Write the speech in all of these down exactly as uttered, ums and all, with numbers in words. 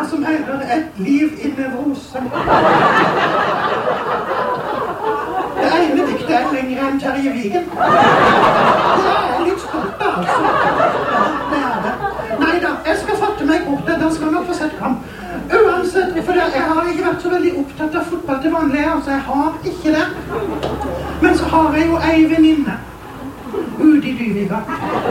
som heter Et liv i nevrose. Det ene diktet er lengre enn Terje Vigen. Det er litt stolt, altså. Ja, det er det. Neida, jeg skal fatte meg opp det, den skal nok få sett fram. Uansett, for jeg har ikke vært så veldig opptatt av fotball til vanlig, altså jeg har ikke det. Men så har jeg jo ei venninne, Udi Dyviga,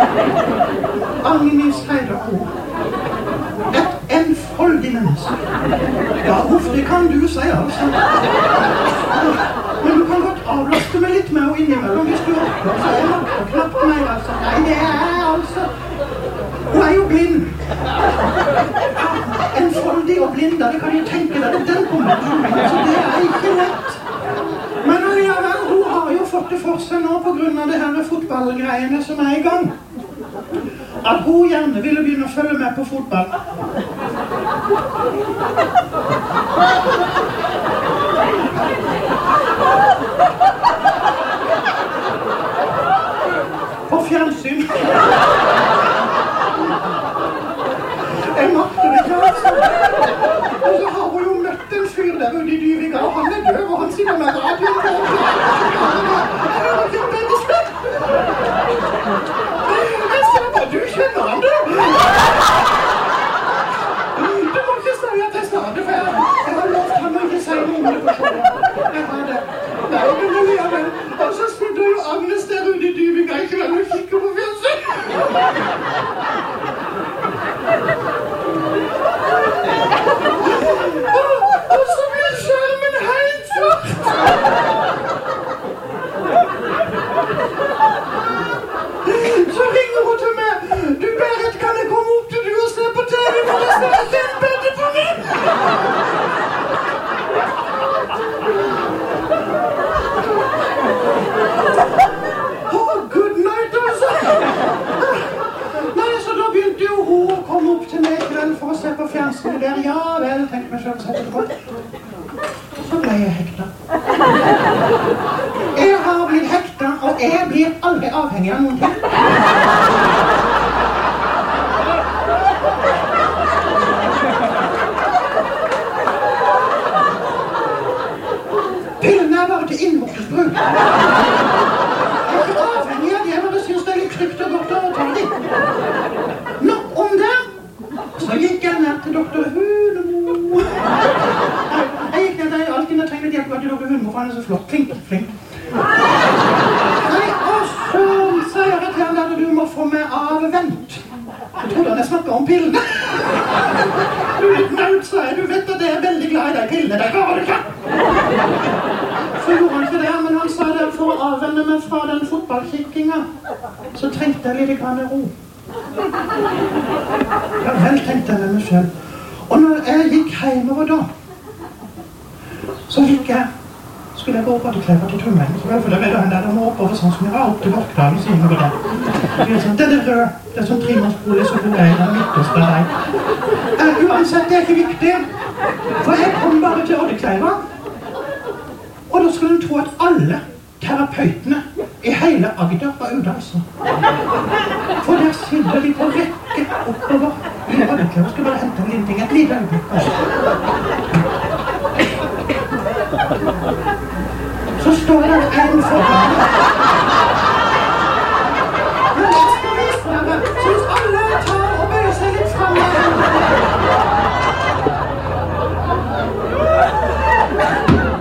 Agnes Heiderko, et enfoldig menneske. Ja, uff, det kan du si, altså. Men du kan godt avlaste meg litt med henne innimellom hvis du orker, så jeg orker knapt meg, altså. Nei, det er altså... Hun er jo blind. Enfoldig og blind, det kan jeg tenke deg, den kombinasjonen, så det er ikke lett. Men allikevel, hun har jo fått det for seg nå på grunn av det her fotballgreiene som er i gang. At hun gjerne ville begynne å følge med på fotball. På fjernsyn. Jeg makter ikke, altså. Og så har hun jo møtt en fyr der ute i Dyviga, og han er død, og han sitter med radioen på. Jeg ser på, du kjenner han, du. Du må ikke si at jeg sa det, for jeg har lovt han å ikke si noe om det på showet. Jeg har det. Nei, men nå gjør jeg. Og så sitter jo Agnes der ute i Dyviga i kveld og kikker på fjernsyn. Og så blir skjermen helt svart. Så ringer hun til meg. Du, Berit, kan jeg komme opp til du og se på T V, for det ser den bedre på meg? Oh, good night, altså. Nei, så da begynte jo hun å komme opp til meg i kveld for å se på fjernsynet der. Ja vel, tenkte meg selv, sette det på. Så ble jeg hekta. Jeg har blitt hekta, og jeg blir aldri avhengig av noen ting. Pillene er bare til innvortesbruk. Jeg er ikke avhengig av det, men jeg synes det er litt trygt og godt å ta dem. Nok om det. Så gikk jeg ned til doktor Hunemo. Jeg gikk ned der jeg alltid når jeg trengte hjelp til doktor Hunemo, for han er så flott. Flink, flink. Nei, og så sier jeg til han at du må få meg avvent. Jeg trodde han jeg snakket om pillene. Du er litt nødt, sa jeg. Du vet at jeg er veldig glad i de pillene. Det går det ikke. Så gjorde han ikke det, men han sa det for å avvende meg fra den fotballkikkingen. Så trengte jeg litt grann ro. Ja vel, tenkte jeg med meg selv. Og når jeg gikk hjemover da, så gikk jeg, skulle jeg gå opp til Klever til Trondheim, så for det vet du, der må oppover sånn som jeg var opp til Borkdalen, sier noe der. Det er sånn, det er rød, det er sånn trimannsbolig, så hvor jeg er den midteste av deg. Uh, uansett, det er ikke viktig, for jeg kom bare til Oddekleiva, og da skulle du tro at alle terapeutene i hele Agder var ute, altså. For der sitter de på rekke oppover i Oddekleiva. Jeg skal bare hente en liten ting, et lite øyeblikk, altså.